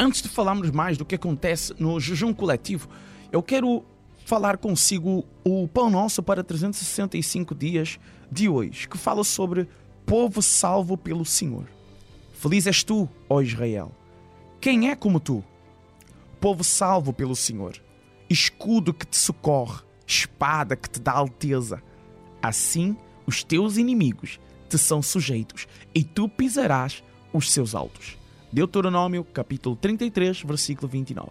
Antes de falarmos mais do que acontece no jejum coletivo, eu quero falar consigo o Pão Nosso para 365 dias de hoje, que fala sobre povo salvo pelo Senhor. Feliz és tu, ó Israel. Quem é como tu? Povo salvo pelo Senhor. Escudo que te socorre, espada que te dá alteza. Assim, os teus inimigos te são sujeitos e tu pisarás os seus altos. Deuteronômio, capítulo 33, versículo 29.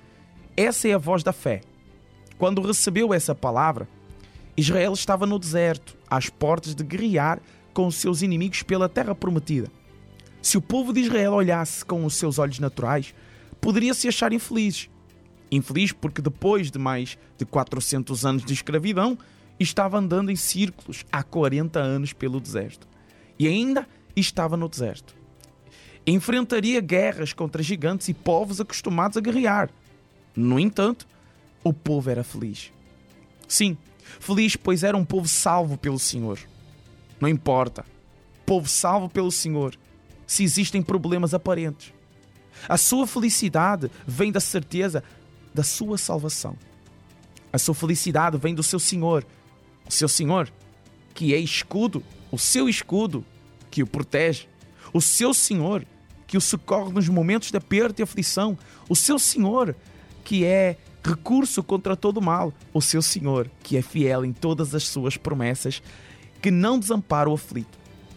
Essa é a voz da fé. Quando recebeu essa palavra, Israel estava no deserto, às portas de guerrear com os seus inimigos pela terra prometida. Se o povo de Israel olhasse com os seus olhos naturais, poderia se achar infeliz. Infeliz porque depois de mais de 400 anos de escravidão, estava andando em círculos há 40 anos pelo deserto. E ainda estava no deserto. Enfrentaria guerras contra gigantes e povos acostumados a guerrear. No entanto, o povo era feliz. Sim, feliz, pois era um povo salvo pelo Senhor. Não importa, povo salvo pelo Senhor, se existem problemas aparentes. A sua felicidade vem da certeza da sua salvação. A sua felicidade vem do seu Senhor. O seu Senhor, que é escudo, o seu escudo que o protege. O seu Senhor, que o socorre nos momentos de aperto e aflição. O seu Senhor, que é recurso contra todo o mal. O seu Senhor, que é fiel em todas as suas promessas, que não desampara o aflito.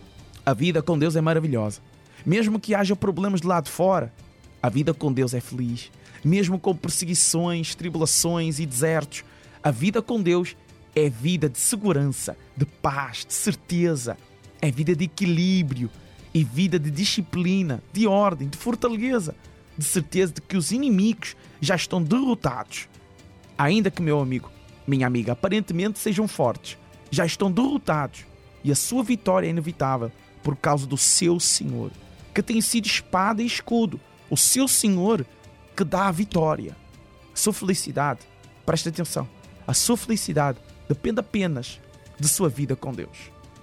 A vida com Deus é maravilhosa. Mesmo que haja problemas de lado de fora, a vida com Deus é feliz. Mesmo com perseguições, tribulações e desertos, a vida com Deus é vida de segurança, de paz, de certeza. É vida de equilíbrio e vida de disciplina, de ordem, de fortaleza, de certeza de que os inimigos já estão derrotados. Ainda que, meu amigo, minha amiga, aparentemente sejam fortes, já estão derrotados e a sua vitória é inevitável por causa do seu Senhor, que tem sido espada e escudo, o seu Senhor que dá a vitória. A sua felicidade, preste atenção, a sua felicidade depende apenas de sua vida com Deus.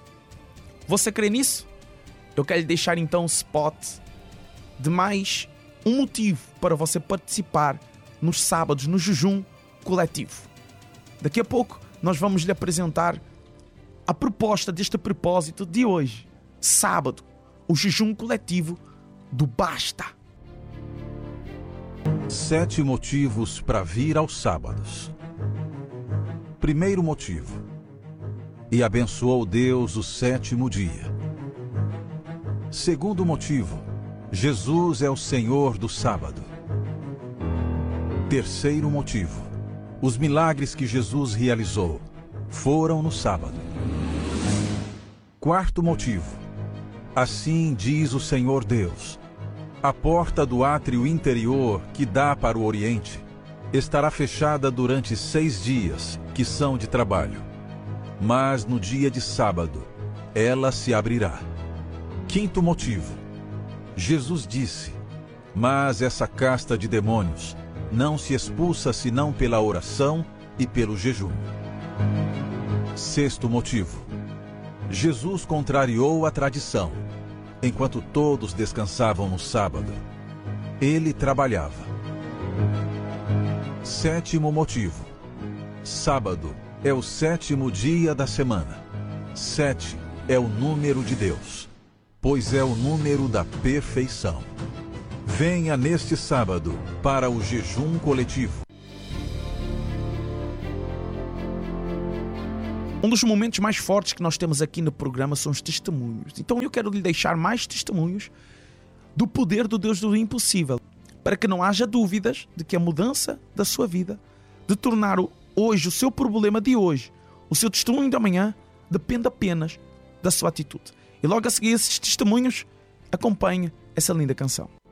Você crê nisso? Eu quero lhe deixar então um spot de mais um motivo para você participar nos sábados no jejum coletivo. Daqui a pouco nós vamos lhe apresentar a proposta deste propósito de hoje, sábado, o jejum coletivo do Basta. 7 motivos para vir aos sábados. Primeiro motivo: e abençoou Deus o 7º dia. Segundo motivo: Jesus é o Senhor do sábado. Terceiro motivo: os milagres que Jesus realizou foram no sábado. Quarto motivo: assim diz o Senhor Deus: a porta do átrio interior que dá para o Oriente estará fechada durante 6 dias, que são de trabalho. Mas no dia de sábado, ela se abrirá. Quinto motivo: Jesus disse: mas essa casta de demônios não se expulsa senão pela oração e pelo jejum. Sexto motivo: Jesus contrariou a tradição. Enquanto todos descansavam no sábado, ele trabalhava. Sétimo motivo: sábado é o 7º dia da semana. 7 é o número de Deus, pois é o número da perfeição. Venha neste sábado para o jejum coletivo. Um dos momentos mais fortes que nós temos aqui no programa são os testemunhos. Então eu quero lhe deixar mais testemunhos do poder do Deus do impossível, para que não haja dúvidas de que a mudança da sua vida, de tornar hoje o seu problema de hoje, o seu testemunho de amanhã, depende apenas da sua atitude. E logo a seguir esses testemunhos, acompanhe essa linda canção.